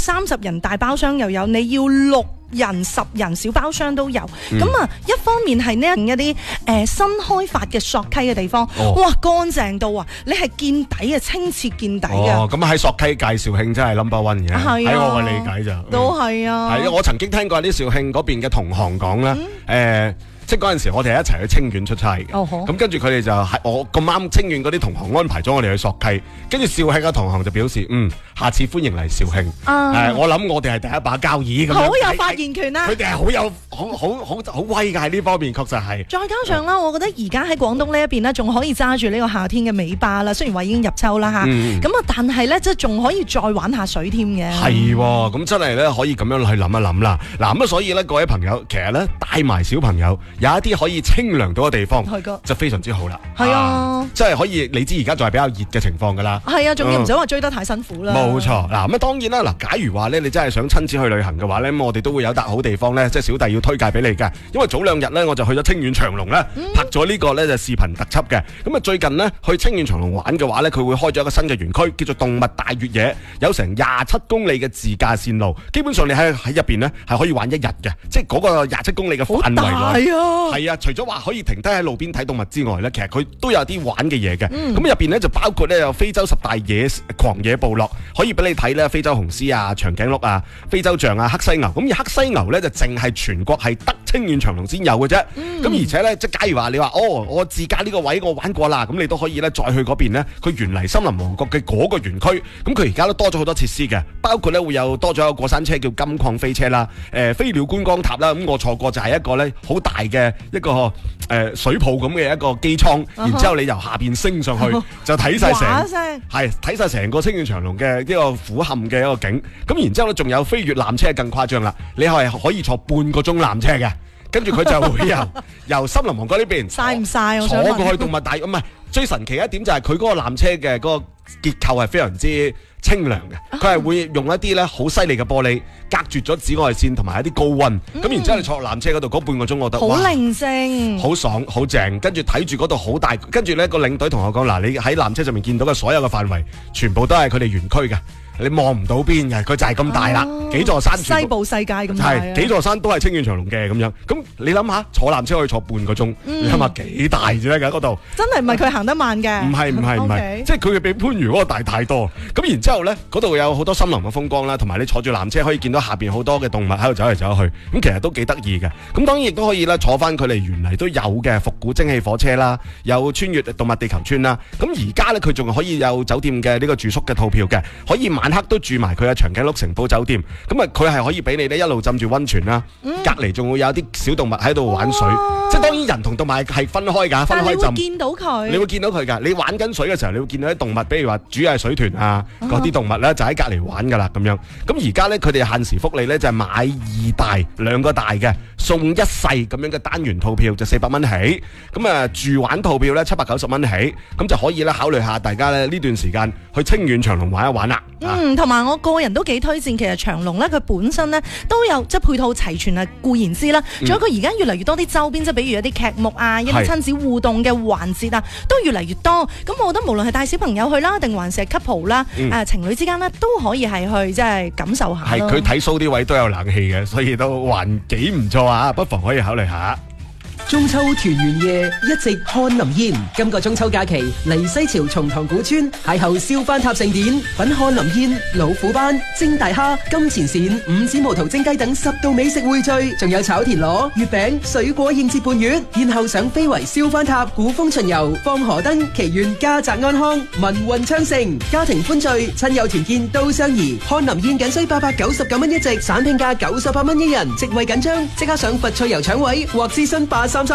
30人大包廂又有，你要6人、10人小包廂都有。咁一方面係呢一啲新開發嘅索溪嘅地方，哇，乾淨到啊！你係見底嘅，清澈見底嘅。 咁喺索溪介紹興真係 number one 嘅，喺我嘅理解就都係啊。 係我曾經聽過啲肇慶嗰邊嘅同行講啦，即係嗰陣時我哋一齊去清遠出差嘅，咁跟住佢哋就係我咁啱清遠嗰啲同行安排咗我哋去索溪，跟住肇慶嘅同行就表示下次歡迎嚟肇慶。我諗我哋係第一把交椅咁樣， 好有發言權啊！ 佢哋係好威㗎喺呢方面，確實係。 再加上啦，我覺得而家喺廣東呢一邊呢，仲可以揸住呢個夏天嘅尾巴啦。雖然話已經入秋啦嚇，但係咧即係仲可以再玩下水添嘅。 係喎，咁真係咧可以咁樣去諗一諗啦。嗱咁所以咧各位朋友，其實咧帶埋小朋友有一啲可以清涼到嘅地方，就非常之好啦。 係啊， 即係可以，你知而家仲係比較熱嘅情況㗎啦。 係啊，仲要唔使話追得太辛苦啦。 冇錯，嗱咁當然啦，嗱，假如話咧你真係想親自去旅行嘅話咧，咁我哋都會有笪好地方咧，即係小弟要推介俾你㗎。因為早2日咧我就去咗清遠長隆咧，拍咗呢個咧就視頻特輯嘅。咁啊最近呢，去清遠長隆玩嘅話咧，佢會開咗一個新嘅園區，叫做動物大越野，有成27公里嘅自駕線路，基本上你喺入邊呢，係可以玩1日嘅，即係嗰個27公里嘅範圍內。係啊，除咗話可以停低喺路邊睇動物之外咧，其實佢都有啲玩嘅嘢嘅。咁入邊咧就包括咧有非洲10大狂野部落，可以俾你睇咧非洲雄獅啊、長頸鹿啊、非洲象啊、黑犀牛。咁而黑犀牛咧就淨係全國係得清遠長隆先有嘅啫。咁而且咧即係假如話你話我自駕呢個位我玩過啦，咁你都可以咧再去嗰邊咧，佢原嚟森林王國嘅嗰個園區，咁佢而家都多咗好多設施嘅，包括咧會有多咗一個過山車叫金礦飛車啦，飛鳥觀光塔啦。咁我坐過就係一個咧好大嘅一個水泡咁嘅一個機艙，然之後你由下邊升上去就睇晒成個清遠長隆嘅一個俯瞰嘅一個景。咁然之後咧仲有飛越纜車更誇張啦，你係可以坐半個鐘纜車嘅，跟住佢就會由森林王國呢邊曬唔曬？ 坐過去動物大，唔係最神奇一點就係佢嗰個纜車嘅嗰個結構係非常之清涼嘅，佢係會用一啲咧好犀利嘅玻璃隔絕咗紫外線同埋一啲高溫，咁然之後你坐纜車嗰度嗰半個鐘，我覺得好寧靜， 好爽好正，跟住睇住嗰度好大，跟住咧個領隊同我講嗱，你喺纜車上面見到嘅所有嘅範圍，全部都係佢哋園區嘅。你望唔到邊嘅，佢就係咁大啦，幾座山西部世界咁大， 係幾座山都係清遠長隆嘅咁樣。咁你諗下，坐纜車可以坐半個鐘，你諗下幾大啫㗎嗰度？ 真係唔係佢行得慢嘅， 唔係，即係佢比番禺嗰個大太多。咁然之後咧，嗰度有好多森林嘅風光啦，同埋你坐住纜車可以見到下邊好多嘅動物喺度走嚟走去，咁其實都幾得意嘅。咁當然亦都可以咧坐翻佢哋原嚟都有嘅復古蒸汽火車啦，有穿越動物地球村啦。咁而家咧佢仲可以有酒店嘅呢個住宿嘅套票嘅，可以晚黑都住埋佢嘅長頸鹿城堡酒店。咁啊佢係可以俾你咧一路浸住溫泉啦，隔離仲會有啲小動物喺度玩水。即係當然人同動物係分開㗎，分開浸。 你會見到佢， 你會見到佢㗎。你玩緊水嘅時候，你會見到啲動物，比如話主要係水豚啊嗰啲動物咧，就喺隔離玩㗎啦咁樣。咁而家咧佢哋限時福利咧就係買2大2個大嘅送1細咁樣嘅單元套票就400蚊起。咁啊住玩套票咧790蚊起，咁就可以咧考慮下大家咧呢段時間去清遠長隆玩一玩啦。 同埋我個人都幾推薦，其實長隆咧佢本身咧都有即係配套齊全啊，固然之啦，仲有佢而家越嚟越多啲周邊，即係比如一啲劇目啊，一啲親子互動嘅環節啊，都越嚟越多。咁我覺得無論係帶小朋友去啦，定還是係 couple 啦，情侶之間呢，都可以係去即係感受下。 係佢睇 show 啲位都有冷氣嘅，所以都還幾唔錯啊！不妨可以考慮下。 中秋團圓夜一直看林煙，今個中秋假期嚟西樵松塘古村邂逅燒番塔盛典，品看林煙、老虎斑、蒸大蝦、金錢鱔、五指毛桃蒸雞等10道美食匯聚，仲有炒田螺、月餅、水果應節伴月，然後上飛圍燒番塔、古風巡遊、放河燈，祈願家宅安康、民運昌盛，家庭歡聚、親友團見都相宜。看林煙僅需899蚊一席，散拼價98蚊一人，席位緊張，即刻上佛翠遊搶位或諮詢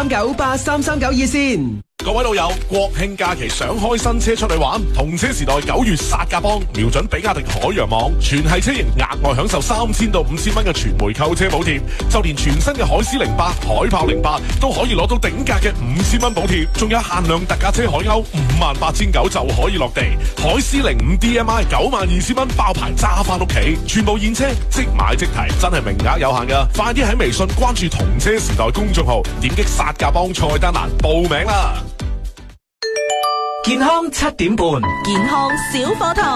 83398339熱線。 各位老友，國慶假期想開新車出去玩，同車時代9月殺價幫，瞄準比亞迪海洋網，全系車型額外享受3000到5000蚊嘅全回購車補貼，就連全新嘅海獅08、海豹08都可以攞到頂格嘅5000蚊補貼，仲有限量特價車海鷗58900就可以落地，海獅05 DMI 92000蚊包牌揸翻屋企，全部現車即買即提，真係名額有限噶，快啲喺微信關注同車時代公眾號，點擊殺價幫菜單欄報名啦！ 健康7點半， 健康小課堂。